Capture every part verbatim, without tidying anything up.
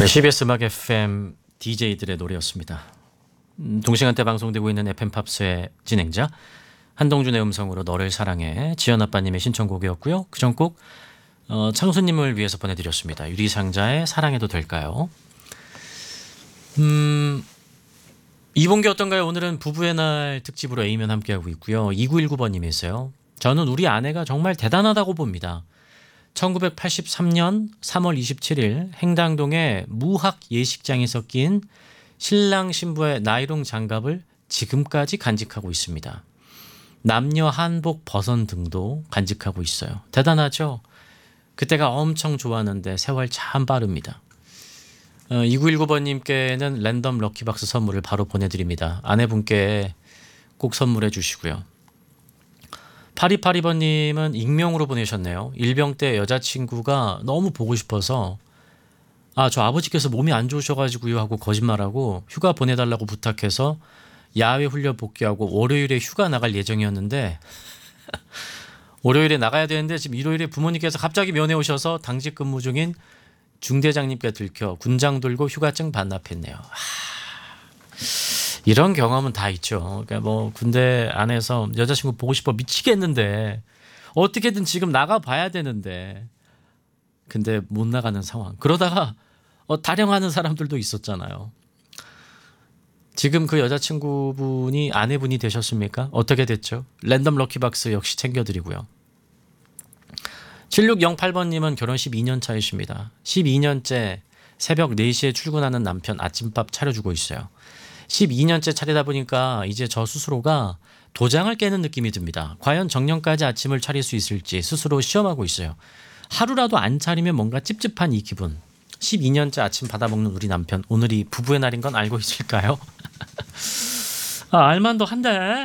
네, 씨비에스 음악 에프엠 디제이들의 노래였습니다. 음, 동시간대 방송되고 있는 에프엠 팝스의 진행자 한동준의 음성으로 너를 사랑해 지연아빠님의 신청곡이었고요. 그 전곡 어, 창수님을 위해서 보내드렸습니다. 유리상자의 사랑해도 될까요? 음, 이번 게 어떤가요? 오늘은 부부의 날 특집으로 A면 함께하고 있고요. 이구일구 번님이세요. 저는 우리 아내가 정말 대단하다고 봅니다. 천구백팔십삼 년 삼월 이십칠일 행당동의 무학 예식장에서 낀 신랑 신부의 나이롱 장갑을 지금까지 간직하고 있습니다. 남녀 한복 버선 등도 간직하고 있어요. 대단하죠? 그때가 엄청 좋았는데 세월 참 빠릅니다. 어, 이구일구 번님께는 랜덤 럭키박스 선물을 바로 보내드립니다. 아내분께 꼭 선물해 주시고요. 팔이팔이 번님은 익명으로 보내셨네요. 일병 때 여자친구가 너무 보고 싶어서 아, 저 아버지께서 몸이 안 좋으셔가지고요 하고 거짓말하고 휴가 보내달라고 부탁해서 야외 훈련 복귀하고 월요일에 휴가 나갈 예정이었는데 월요일에 나가야 되는데 지금 일요일에 부모님께서 갑자기 면회 오셔서 당직 근무 중인 중대장님께 들켜 군장 돌고 휴가증 반납했네요. 하... 이런 경험은 다 있죠. 그러니까 뭐 군대 안에서 여자친구 보고 싶어 미치겠는데 어떻게든 지금 나가봐야 되는데 근데 못 나가는 상황. 그러다가 어, 타령하는 사람들도 있었잖아요. 지금 그 여자친구분이 아내분이 되셨습니까? 어떻게 됐죠? 랜덤 럭키박스 역시 챙겨드리고요. 칠육영팔 번님은 결혼 십이 년 차이십니다. 십이 년째 새벽 네 시에 출근하는 남편 아침밥 차려주고 있어요. 십이 년째 차리다 보니까 이제 저 스스로가 도장을 깨는 느낌이 듭니다. 과연 정년까지 아침을 차릴 수 있을지 스스로 시험하고 있어요. 하루라도 안 차리면 뭔가 찝찝한 이 기분. 십이 년째 아침 받아먹는 우리 남편. 오늘이 부부의 날인 건 알고 있을까요? 아, 알만도 한데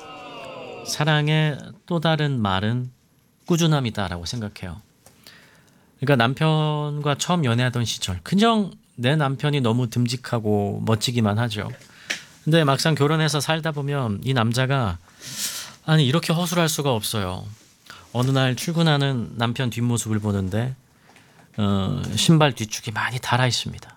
사랑의 또 다른 말은 꾸준함이다라고 생각해요. 그러니까 남편과 처음 연애하던 시절 그냥 내 남편이 너무 듬직하고 멋지기만 하죠. 근데 막상 결혼해서 살다 보면 이 남자가 아니 이렇게 허술할 수가 없어요. 어느 날 출근하는 남편 뒷모습을 보는데 어, 신발 뒤축이 많이 닳아 있습니다.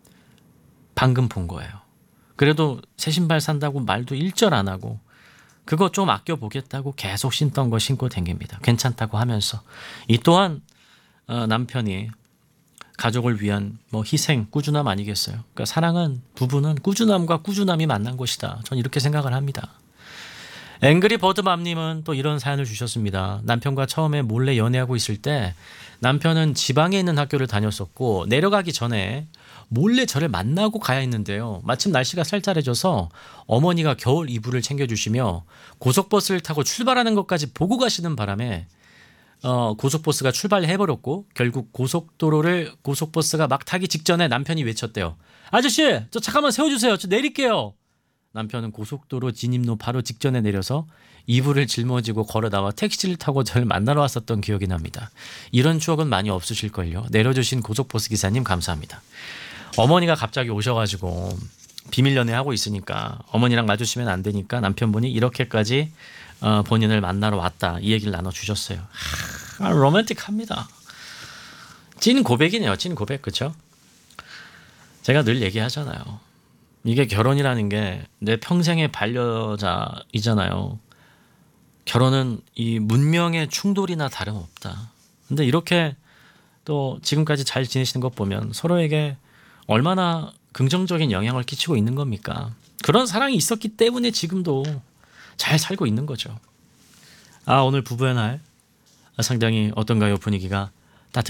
방금 본 거예요. 그래도 새 신발 산다고 말도 일절 안 하고 그거 좀 아껴보겠다고 계속 신던 거 신고 댕깁니다. 괜찮다고 하면서 이 또한 어, 남편이 가족을 위한 뭐 희생, 꾸준함 아니겠어요? 그러니까 사랑은 부부는 꾸준함과 꾸준함이 만난 것이다. 전 이렇게 생각을 합니다. 앵그리 버드맘님은 또 이런 사연을 주셨습니다. 남편과 처음에 몰래 연애하고 있을 때 남편은 지방에 있는 학교를 다녔었고 내려가기 전에 몰래 저를 만나고 가야 했는데요. 마침 날씨가 쌀쌀해져서 어머니가 겨울 이불을 챙겨주시며 고속버스를 타고 출발하는 것까지 보고 가시는 바람에 어, 고속버스가 출발해버렸고 결국 고속도로를 고속버스가 막 타기 직전에 남편이 외쳤대요. 아저씨 저 잠깐만 세워주세요. 저 내릴게요. 남편은 고속도로 진입로 바로 직전에 내려서 이불을 짊어지고 걸어 나와 택시를 타고 저를 만나러 왔었던 기억이 납니다. 이런 추억은 많이 없으실걸요. 내려주신 고속버스 기사님 감사합니다. 어머니가 갑자기 오셔가지고 비밀 연애하고 있으니까 어머니랑 마주치면 안 되니까 남편분이 이렇게까지 어, 본인을 만나러 왔다 이 얘기를 나눠주셨어요. 아, 로맨틱합니다. 찐 고백이네요. 찐 고백. 그렇죠? 제가 늘 얘기하잖아요. 이게 결혼이라는 게 내 평생의 반려자이잖아요. 결혼은 이 문명의 충돌이나 다름없다. 근데 이렇게 또 지금까지 잘 지내시는 것 보면 서로에게 얼마나 긍정적인 영향을 끼치고 있는 겁니까? 그런 사랑이 있었기 때문에 지금도 잘 살고 있는 거죠. 아, 오늘 부부의 날 상당히 어떤가요? 분위기가